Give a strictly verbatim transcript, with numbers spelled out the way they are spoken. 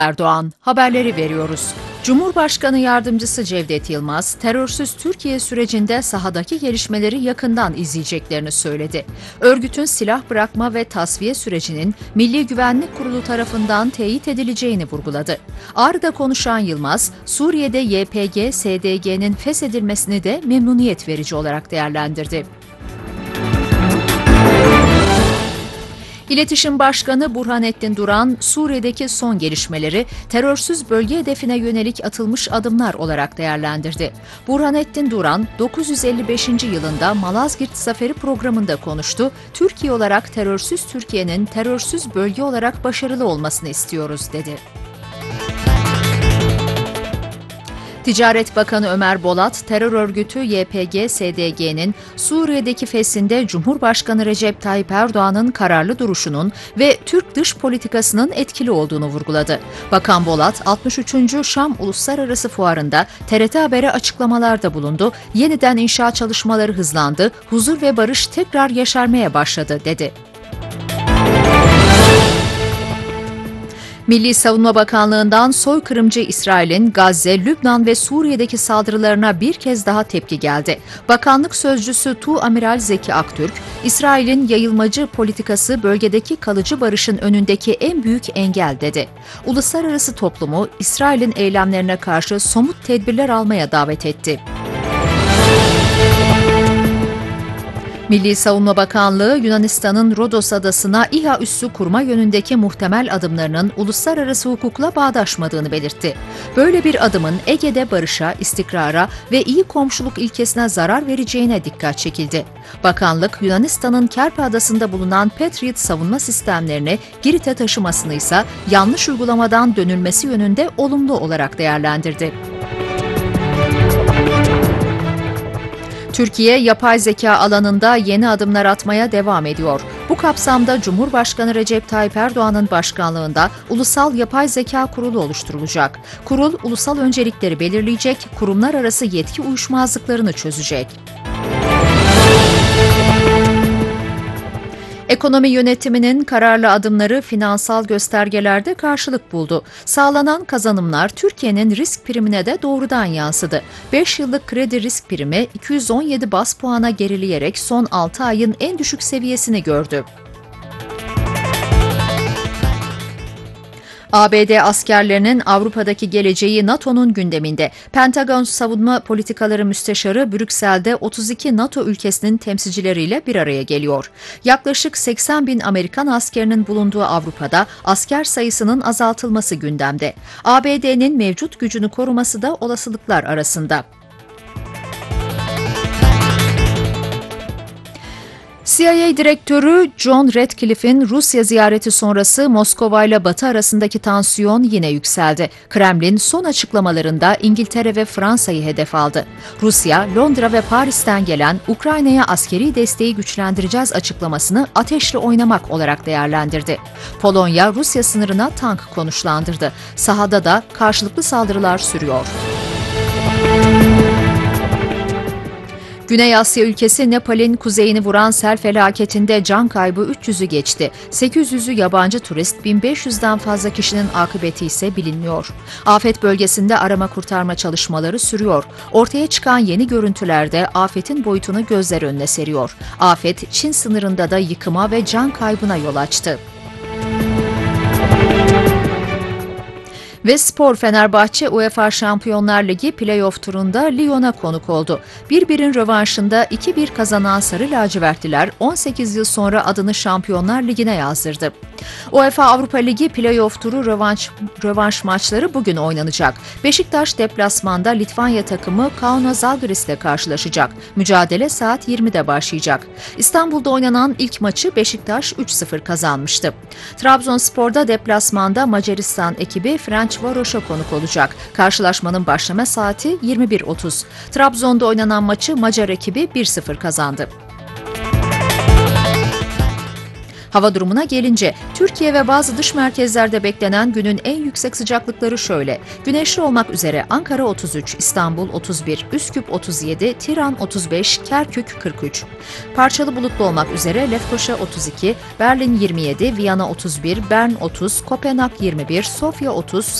Erdoğan, haberleri veriyoruz. Cumhurbaşkanı Yardımcısı Cevdet Yılmaz, terörsüz Türkiye sürecinde sahadaki gelişmeleri yakından izleyeceklerini söyledi. Örgütün silah bırakma ve tasfiye sürecinin Milli Güvenlik Kurulu tarafından teyit edileceğini vurguladı. Ağrı'da konuşan Yılmaz, Suriye'de Y P G S D G'nin feshedilmesini de memnuniyet verici olarak değerlendirdi. İletişim Başkanı Burhanettin Duran, Suriye'deki son gelişmeleri terörsüz bölge hedefine yönelik atılmış adımlar olarak değerlendirdi. Burhanettin Duran, dokuz yüz elli beşinci yılında Malazgirt Zaferi programında konuştu. Türkiye olarak terörsüz Türkiye'nin terörsüz bölge olarak başarılı olmasını istiyoruz, dedi. Ticaret Bakanı Ömer Bolat, terör örgütü Y P G S D G'nin Suriye'deki feshinde Cumhurbaşkanı Recep Tayyip Erdoğan'ın kararlı duruşunun ve Türk dış politikasının etkili olduğunu vurguladı. Bakan Bolat, altmış üçüncü Şam Uluslararası Fuarı'nda T R T Haber'e açıklamalarda bulundu. Yeniden inşa çalışmaları hızlandı, huzur ve barış tekrar yaşarmaya başladı, dedi. Milli Savunma Bakanlığı'ndan soykırımcı İsrail'in Gazze, Lübnan ve Suriye'deki saldırılarına bir kez daha tepki geldi. Bakanlık sözcüsü Tuğamiral Zeki Aktürk, İsrail'in yayılmacı politikası bölgedeki kalıcı barışın önündeki en büyük engel, dedi. Uluslararası toplumu İsrail'in eylemlerine karşı somut tedbirler almaya davet etti. Milli Savunma Bakanlığı, Yunanistan'ın Rodos adasına İHA üssü kurma yönündeki muhtemel adımlarının uluslararası hukukla bağdaşmadığını belirtti. Böyle bir adımın Ege'de barışa, istikrara ve iyi komşuluk ilkesine zarar vereceğine dikkat çekildi. Bakanlık, Yunanistan'ın Kerpe Adası'nda bulunan Patriot savunma sistemlerini Girit'e taşımasını ise yanlış uygulamadan dönülmesi yönünde olumlu olarak değerlendirdi. Türkiye, yapay zeka alanında yeni adımlar atmaya devam ediyor. Bu kapsamda Cumhurbaşkanı Recep Tayyip Erdoğan'ın başkanlığında Ulusal Yapay Zeka Kurulu oluşturulacak. Kurul, ulusal öncelikleri belirleyecek, kurumlar arası yetki uyuşmazlıklarını çözecek. Ekonomi yönetiminin kararlı adımları finansal göstergelerde karşılık buldu. Sağlanan kazanımlar Türkiye'nin risk primine de doğrudan yansıdı. beş yıllık kredi risk primi iki yüz on yedi baz puana gerileyerek son altı ayın en düşük seviyesini gördü. A B D askerlerinin Avrupa'daki geleceği NATO'nun gündeminde. Pentagon Savunma Politikaları Müsteşarı Brüksel'de otuz iki NATO ülkesinin temsilcileriyle bir araya geliyor. Yaklaşık seksen bin Amerikan askerinin bulunduğu Avrupa'da asker sayısının azaltılması gündemde. A B D'nin mevcut gücünü koruması da olasılıklar arasında. C I A Direktörü John Ratcliffe'in Rusya ziyareti sonrası Moskova ile Batı arasındaki tansiyon yine yükseldi. Kremlin son açıklamalarında İngiltere ve Fransa'yı hedef aldı. Rusya, Londra ve Paris'ten gelen Ukrayna'ya askeri desteği güçlendireceğiz açıklamasını ateşle oynamak olarak değerlendirdi. Polonya, Rusya sınırına tank konuşlandırdı. Sahada da karşılıklı saldırılar sürüyor. Güney Asya ülkesi Nepal'in kuzeyini vuran sel felaketinde can kaybı üç yüzü geçti. sekiz yüzü yabancı turist, bin beş yüzden fazla kişinin akıbeti ise bilinmiyor. Afet bölgesinde arama kurtarma çalışmaları sürüyor. Ortaya çıkan yeni görüntülerde afetin boyutunu gözler önüne seriyor. Afet, Çin sınırında da yıkıma ve can kaybına yol açtı. Ve spor, Fenerbahçe UEFA Şampiyonlar Ligi play-off turunda Lyon'a konuk oldu. bir birin rövanşında iki bir kazanan Sarı Lacivertliler on sekiz yıl sonra adını Şampiyonlar Ligi'ne yazdırdı. UEFA Avrupa Ligi play-off turu rövanş, rövanş maçları bugün oynanacak. Beşiktaş deplasmanda Litvanya takımı Kaunas Žalgiris ile karşılaşacak. Mücadele saat yirmide başlayacak. İstanbul'da oynanan ilk maçı Beşiktaş üç sıfır kazanmıştı. Trabzonspor'da deplasmanda Macaristan ekibi Ferencvaros'a konuk olacak. Karşılaşmanın başlama saati yirmi bir otuz. Trabzon'da oynanan maçı Macar ekibi bir sıfır kazandı. Hava durumuna gelince, Türkiye ve bazı dış merkezlerde beklenen günün en yüksek sıcaklıkları şöyle. Güneşli olmak üzere Ankara otuz üç, İstanbul otuz bir, Üsküp otuz yedi, Tiran otuz beş, Kerkük kırk üç. Parçalı bulutlu olmak üzere Lefkoşa otuz iki, Berlin yirmi yedi, Viyana otuz bir, Bern otuz, Kopenhag yirmi bir, Sofya otuz,